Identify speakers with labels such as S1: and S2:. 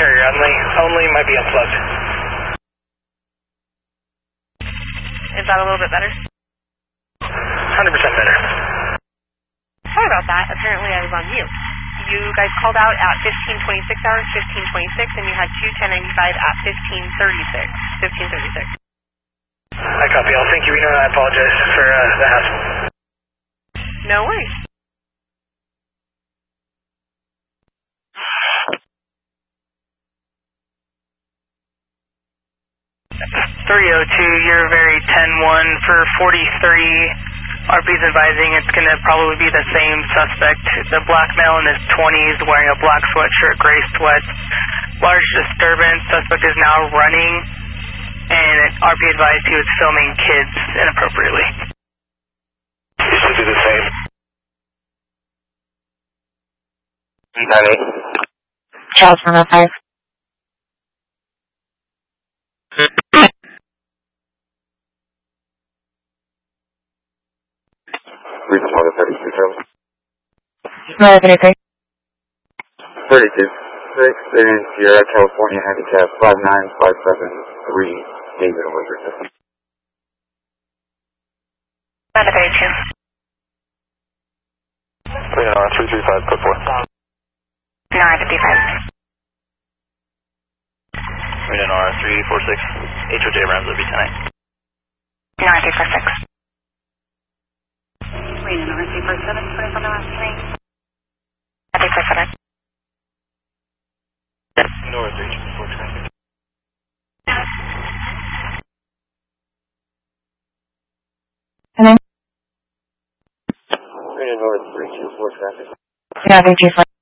S1: Sure, only might be unplugged.
S2: Is that a little bit better?
S1: 100% better.
S2: Sorry about that. Apparently I was on mute. You guys called out at 1526 hours, 1526, and you had 21095 at 1536.
S1: I copy all. Thank you, Reno. I apologize for the hassle.
S2: No worries.
S1: 302, you're very 10-1 for 43. RP's advising it's going to probably be the same suspect. The black male in his 20s wearing a black sweatshirt, gray sweats. Large disturbance. Suspect is now running. And RP advised he was filming kids inappropriately. It should be the same.
S3: 98. Charles 105.
S4: Reach 132, Charlie.
S3: 133.
S4: 32. 6 in Sierra, California, handicap 59573, David Wizard.
S2: 932.
S4: 335, code 4.
S2: 955.
S5: Rated R346, HOJ Rams will be tonight.
S2: 946.
S6: Rated R347, put us on the last train.
S2: 947.
S5: North 324 traffic.
S3: And then?
S4: Rated North 324 traffic.
S3: Yeah, 324.